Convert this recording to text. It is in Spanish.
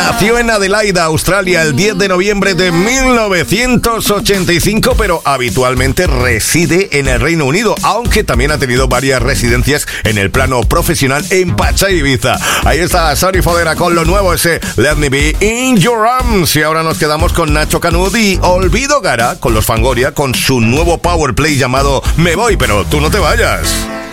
Nació en Adelaida, Australia, el 10 de noviembre de 1985, pero habitualmente reside en el Reino Unido, aunque también ha tenido varias residencias en el plano profesional en Pacha, Ibiza. Ahí está Sari Fodera con lo nuevo, ese Let Me Be In Your Arms. Y ahora nos quedamos con Nacho Canut y Olvido Gara con los Fangoria, con su nuevo power play llamado Me Voy, pero tú no te vayas.